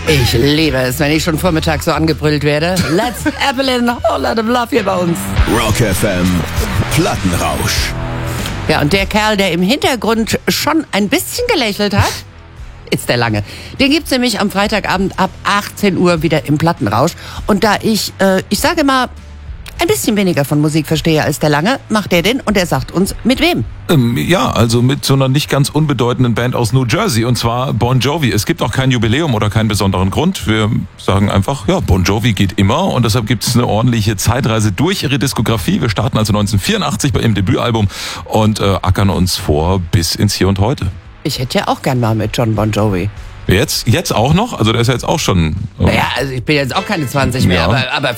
Ich liebe es, wenn ich schon vormittags so angebrüllt werde. Let's Evelyn, whole lot of love hier bei uns. Rock FM, Plattenrausch. Ja, und der Kerl, der im Hintergrund schon ein bisschen gelächelt hat, ist der Lange. Den gibt's nämlich am Freitagabend ab 18 Uhr wieder im Plattenrausch. Und da ich sage mal, ein bisschen weniger von Musik verstehe als der Lange, macht er den und er sagt uns, mit wem. Ja, also mit so einer nicht ganz unbedeutenden Band aus New Jersey, und zwar Bon Jovi. Es gibt auch kein Jubiläum oder keinen besonderen Grund. Wir sagen einfach, ja, Bon Jovi geht immer, und deshalb gibt es eine ordentliche Zeitreise durch ihre Diskografie. Wir starten also 1984 bei ihrem Debütalbum und ackern uns vor bis ins Hier und Heute. Ich hätte ja auch gern mal mit John Bon Jovi. Jetzt auch noch? Also der ist ja jetzt auch schon... Naja, also ich bin jetzt auch keine 20 mehr, Ja. aber